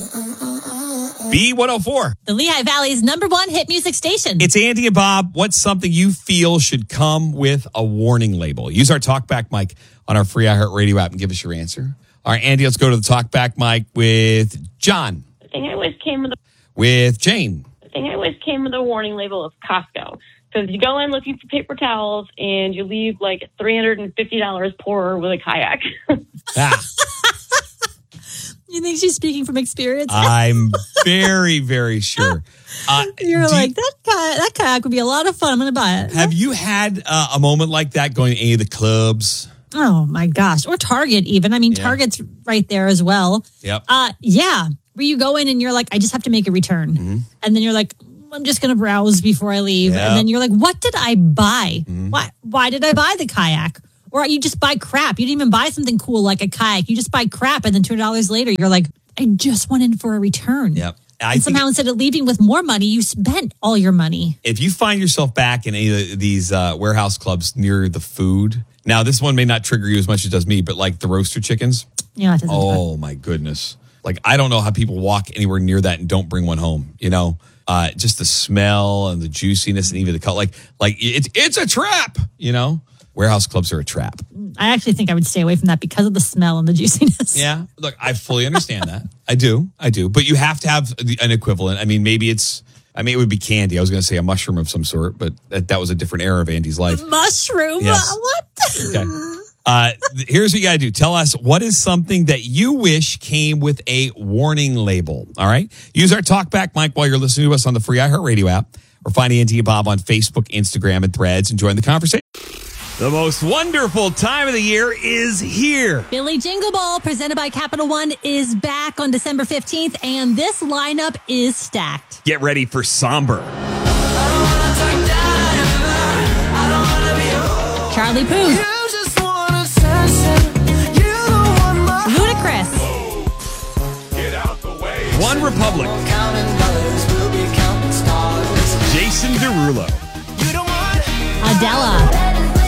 B104. The Lehigh Valley's #1 hit music station. It's Andy and Bob. What's something you feel should come with a warning label? Use our TalkBack mic on our free iHeartRadio app and give us your answer. All right, Andy, let's go to the TalkBack mic with John. I think it always came with Jane. I think it always came with a warning label of Costco. Because you go in looking for paper towels and you leave like $350 poorer with a kayak. You think she's speaking from experience? I'm very, very sure. You're like, that kayak would be a lot of fun. I'm going to buy it. Have you had a moment like that going to any of the clubs? Oh, my gosh. Or Target even. I mean, Target's right there as well. Yep. Yeah. Where you go in and you're like, I just have to make a return. Mm-hmm. And then you're like, I'm just going to browse before I leave. Yep. And then you're like, what did I buy? Mm-hmm. Why did I buy the kayak? Or you just buy crap. You didn't even buy something cool like a kayak. You just buy crap. And then $2 later, you're like, I just went in for a return. Yep. And somehow instead of leaving with more money, you spent all your money. If you find yourself back in any of these warehouse clubs near the food, now this one may not trigger you as much as it does me, but like the roaster chickens. Yeah, it doesn't. Oh, my goodness. Like, I don't know how people walk anywhere near that and don't bring one home, you know? Just the smell and the juiciness and even the color. Like it's a trap, you know? Warehouse clubs are a trap. I actually think I would stay away from that because of the smell and the juiciness. Yeah. Look, I fully understand that. I do. But you have to have an equivalent. I mean, maybe it would be candy. I was going to say a mushroom of some sort, but that was a different era of Andy's life. Mushroom? Yes. What? Okay. Here's what you got to do. Tell us what is something that you wish came with a warning label. All right. Use our TalkBack mic while you're listening to us on the free iHeartRadio app, or find Andy and Bob on Facebook, Instagram, and Threads, and join the conversation. The most wonderful time of the year is here. Billy Jingle Ball, presented by Capital One, is back on December 15th, and this lineup is stacked. Get ready for Somber. Charlie Puth. Ludacris. One Republic. Jason Derulo. Adele.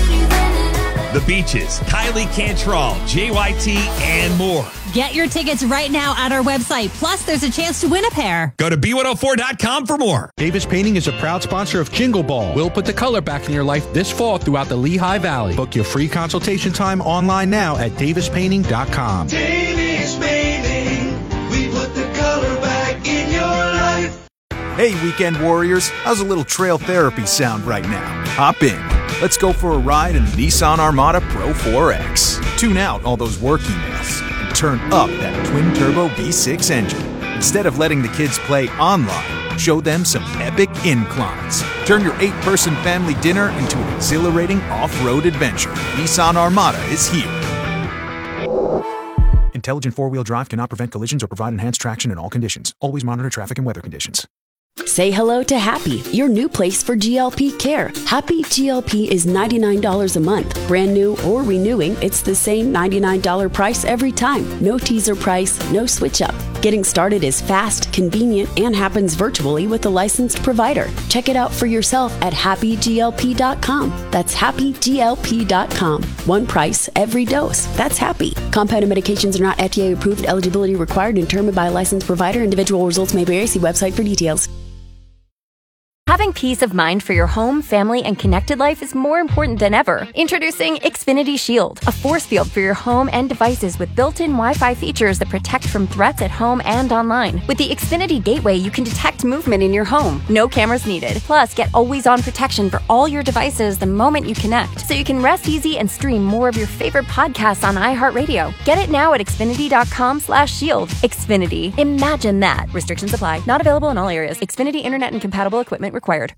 The Beaches, Kylie Cantrell, JYT, and more. Get your tickets right now at our website. Plus, there's a chance to win a pair. Go to B104.com for more. Davis Painting is a proud sponsor of Jingle Ball. We'll put the color back in your life this fall throughout the Lehigh Valley. Book your free consultation time online now at davispainting.com. Davis Painting, we put the color back in your life. Hey, weekend warriors, how's a little trail therapy sound right now? Hop in. Let's go for a ride in the Nissan Armada Pro 4X. Tune out all those work emails and turn up that twin-turbo V6 engine. Instead of letting the kids play online, show them some epic inclines. Turn your 8-person family dinner into an exhilarating off-road adventure. Nissan Armada is here. Intelligent four-wheel drive cannot prevent collisions or provide enhanced traction in all conditions. Always monitor traffic and weather conditions. Say hello to Happy, your new place for GLP care. Happy GLP is $99 a month. Brand new or renewing, it's the same $99 price every time. No teaser price, no switch up. Getting started is fast, convenient, and happens virtually with a licensed provider. Check it out for yourself at happyglp.com. That's happyglp.com. One price, every dose. That's Happy. Compounded medications are not FDA approved. Eligibility required and determined by a licensed provider. Individual results may vary. See website for details. Having peace of mind for your home, family, and connected life is more important than ever. Introducing Xfinity Shield, a force field for your home and devices with built-in Wi-Fi features that protect from threats at home and online. With the Xfinity Gateway, you can detect movement in your home. No cameras needed. Plus, get always-on protection for all your devices the moment you connect, so you can rest easy and stream more of your favorite podcasts on iHeartRadio. Get it now at Xfinity.com/shield. Xfinity. Imagine that. Restrictions apply. Not available in all areas. Xfinity Internet and compatible equipment required.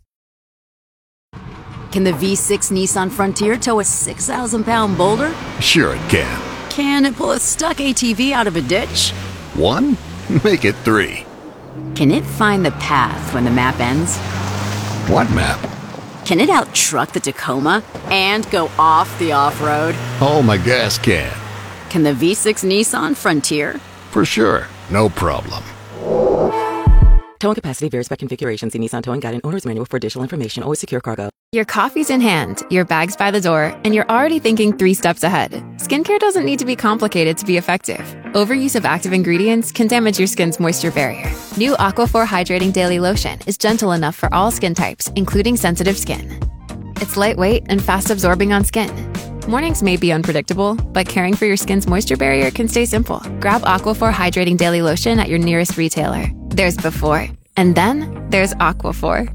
Can the V6 Nissan Frontier tow a 6,000-pound boulder? Sure it can. Can it pull a stuck ATV out of a ditch? 1? Make it 3. Can it find the path when the map ends? What map? Can it out-truck the Tacoma and go off the off-road? Oh, my gas can. Can the V6 Nissan Frontier? For sure. No problem. Towing capacity varies by configuration. See Nissan Towing Guide and Owner's Manual for additional information. Always secure cargo. Your coffee's in hand, your bag's by the door, and you're already thinking 3 steps ahead. Skincare doesn't need to be complicated to be effective. Overuse of active ingredients can damage your skin's moisture barrier. New Aquaphor Hydrating Daily Lotion is gentle enough for all skin types, including sensitive skin. It's lightweight and fast absorbing on skin. Mornings may be unpredictable, but caring for your skin's moisture barrier can stay simple. Grab Aquaphor Hydrating Daily Lotion at your nearest retailer. There's before, and then there's Aquaphor.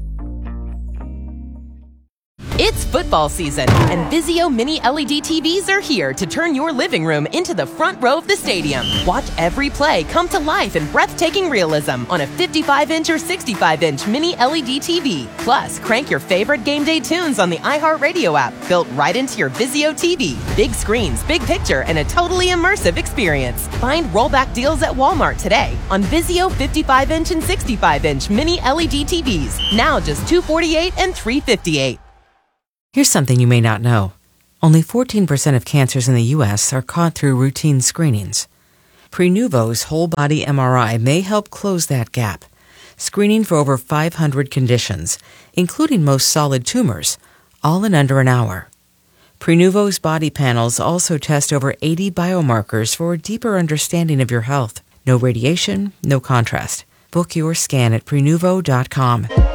It's football season, and Vizio Mini LED TVs are here to turn your living room into the front row of the stadium. Watch every play come to life in breathtaking realism on a 55-inch or 65-inch Mini LED TV. Plus, crank your favorite game day tunes on the iHeartRadio app, built right into your Vizio TV. Big screens, big picture, and a totally immersive experience. Find rollback deals at Walmart today on Vizio 55-inch and 65-inch Mini LED TVs. Now just $248 and $358. Here's something you may not know. Only 14% of cancers in the U.S. are caught through routine screenings. Prenuvo's whole-body MRI may help close that gap, screening for over 500 conditions, including most solid tumors, all in under an hour. Prenuvo's body panels also test over 80 biomarkers for a deeper understanding of your health. No radiation, no contrast. Book your scan at Prenuvo.com.